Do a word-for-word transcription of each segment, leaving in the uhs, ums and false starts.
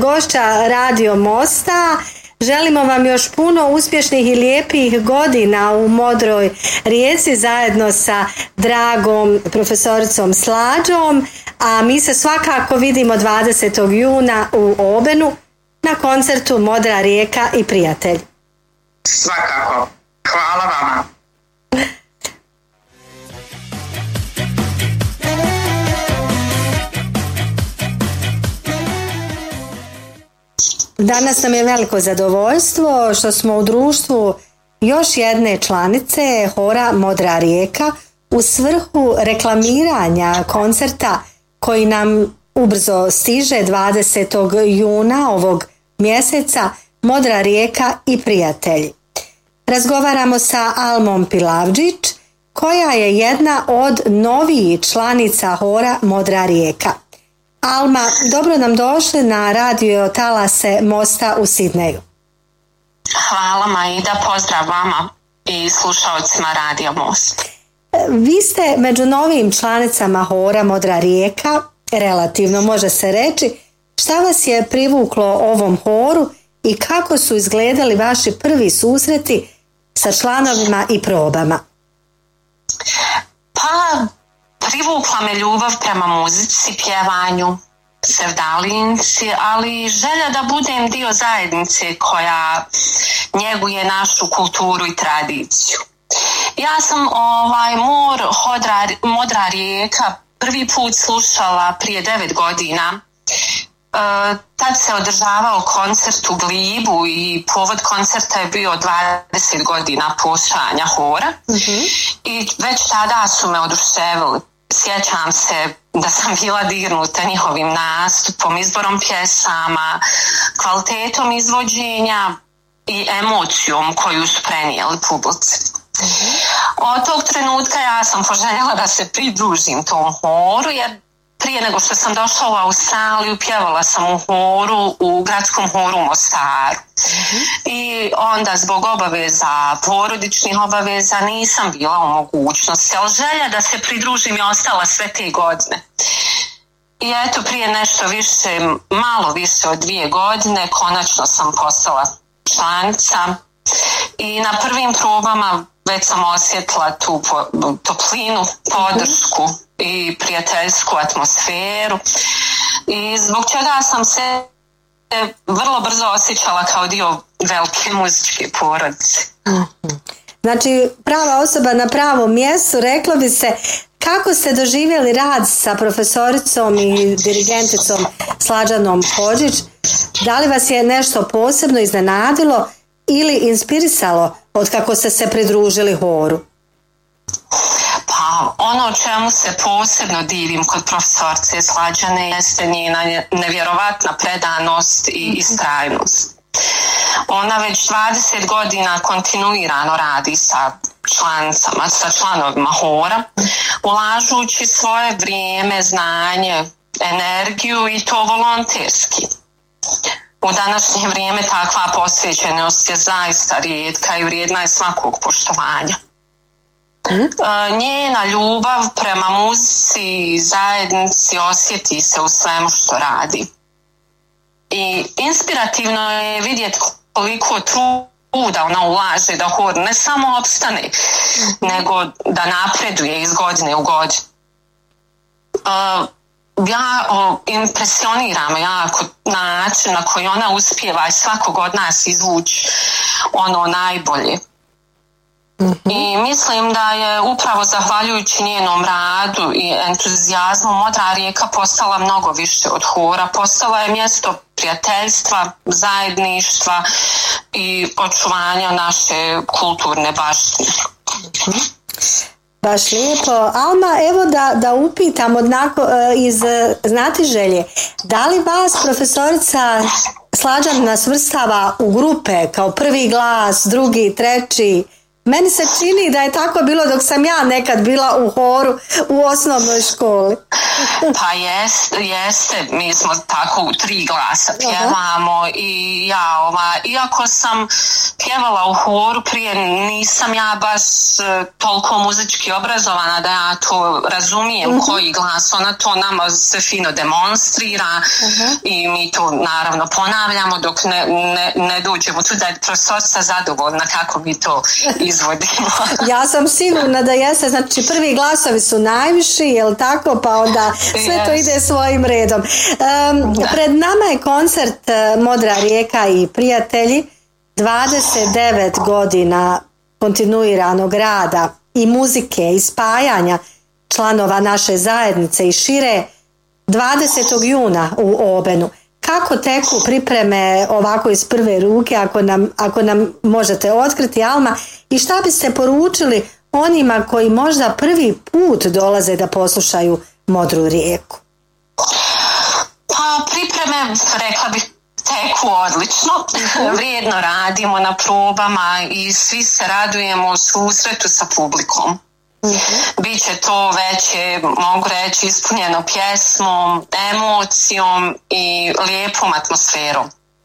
gošća Radio Mosta. Želimo vam još puno uspješnih i lijepih godina u Modroj Rijeci zajedno sa dragom profesoricom Slađom, a mi se svakako vidimo dvadesetog juna u Obenu na koncertu Modra Rijeka i prijatelj. Svakako. Hvala vama. Danas nam je veliko zadovoljstvo što smo u društvu još jedne članice Hora Modra Rijeka u svrhu reklamiranja koncerta koji nam ubrzo stiže dvadesetog juna ovog mjeseca, Modra Rijeka i prijatelji. Razgovaramo sa Almom Pilavđić, koja je jedna od novijih članica Hora Modra Rijeka. Alma, dobro nam došli na radio talase Mosta u Sidneju. Hvala Maida, pozdrav vama i slušalcima Radio Most. Vi ste među novim članicama Hora Modra Rijeka, relativno može se reći. Šta vas je privuklo ovom horu i kako su izgledali vaši prvi susreti sa članovima i probama? Pa, privukla me ljubav prema muzici, pjevanju, sevdalinci, ali želja da budem dio zajednice koja njeguje našu kulturu i tradiciju. Ja sam ovaj Mor Hodra, Modra Rijeka prvi put slušala prije devet godina. E, tad se održavao koncert u Glibu i povod koncerta je bio dvadeset godina postojanja hora. Mm-hmm. I već tada su me oduševili. Sjećam se da sam bila dirnuta njihovim nastupom, izborom pjesama, kvalitetom izvođenja i emocijom koju su prenijeli publici. Mm-hmm. Od tog trenutka ja sam poželjela da se pridružim tom horu, jer prije nego što sam došla u Australiju pjevala sam u horu, u gradskom horu u Mostaru. Mm-hmm. I onda zbog obaveza, porodičnih obaveza nisam bila u mogućnosti, ali želja da se pridružim je ostala sve te godine. I eto, prije nešto više, malo više od dvije godine, konačno sam postala članica i na prvim probama već sam osjetila tu po, toplinu, podršku i prijateljsku atmosferu i zbog čega sam se vrlo brzo osjećala kao dio velike muzičke porodice. Znači, prava osoba na pravom mjestu, reklo bi se. Kako ste doživjeli rad sa profesoricom i dirigenticom Slađanom Hodžić? Da li vas je nešto posebno iznenadilo ili inspirisalo od kako ste se pridružili horu? Pa ono čemu se posebno divim kod profesorice Slađane jeste njena nevjerovatna predanost i istrajnost. Ona već dvadeset godina kontinuirano radi sa članicama, sa članovima hora, ulažući svoje vrijeme, znanje, energiju i to volonterski. U današnje vrijeme takva posvećenost je zaista rijetka i vrijedna je svakog poštovanja. Mm. Njena ljubav prema muzici i zajednici osjeti se u svemu što radi. I inspirativno je vidjeti koliko truda ona ulaže da hor ne samo opstane, mm. nego da napreduje iz godine u godinu. Uh, ja o, impresioniram jako način na koji ona uspijeva i svakog od nas izvući ono najbolje. Mm-hmm. I mislim da je upravo zahvaljujući njenom radu i entuzijazmu Modra Rijeka postala mnogo više od hora. Postala je mjesto prijateljstva, zajedništva i očuvanja naše kulturne baštine. Mm-hmm. Baš lijepo. Alma, evo da, da upitam odnako, iz znatiželje, da li vas profesorica Slađana svrstava u grupe kao prvi glas, drugi, treći, Meni se čini da je tako bilo dok sam ja nekad bila u horu u osnovnoj školi. Pa jest, jeste, mi smo tako u tri glasa pjevamo i ja, ova, iako sam pjevala u horu prije, nisam ja baš toliko muzički obrazovana da ja to razumijem uh-huh. koji glas, ona to nama se fino demonstrira uh-huh. i mi to naravno ponavljamo dok ne, ne, ne dođemo tu da je profesorca zadovoljna kako mi to izvodimo. Ja sam sigurna da jeste, znači prvi glasovi su najviši, jel tako, pa onda sve yes. to ide svojim redom. Um, pred nama je koncert Modra rijeka i prijatelji, dvadeset devet godina kontinuiranog rada i muzike i spajanja članova naše zajednice i šire, dvadesetog juna u Obenu. Kako teku pripreme ovako iz prve ruke, ako nam, ako nam možete otkriti, Alma, i šta biste poručili onima koji možda prvi put dolaze da poslušaju Modru rijeku? Pa pripreme, rekla bih, teku odlično. Uh-huh. Vrijedno radimo na probama i svi se radujemo susretu sa publikom. Uh-huh. Biće to veće, mogu reći, ispunjeno pjesmom, emocijom i lijepom atmosferom.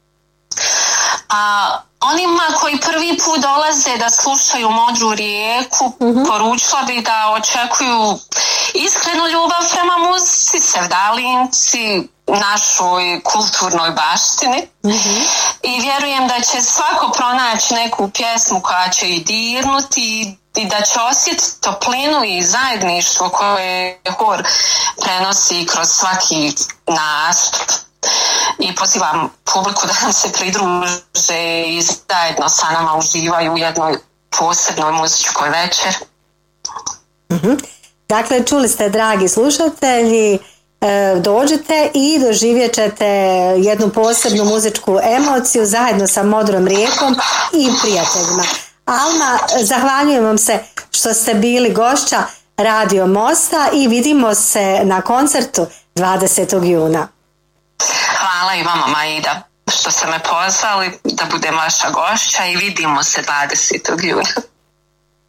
A onima koji prvi put dolaze da slušaju Modru rijeku, uh-huh. poručila bih da očekuju iskrenu ljubav prema muzici, sevdalinci, našoj kulturnoj baštini uh-huh. i vjerujem da će svako pronaći neku pjesmu koja će i dirnuti i da će osjetiti toplinu i zajedništvo koje hor prenosi kroz svaki nastup. I pozivam publiku da nam se pridruže i zajedno sa nama uživaju u jednoj posebnoj muzičkoj večer. Uh-huh. Dakle, čuli ste, dragi slušatelji, dođite i doživjet ćete jednu posebnu muzičku emociju zajedno sa Modrom rijekom i prijateljima. Alma, zahvaljujem vam se što ste bili gošća Radio Mosta i vidimo se na koncertu dvadesetog juna. Hvala i vama, Maida, što ste me pozvali da budem vaša gošća i vidimo se dvadesetog juna.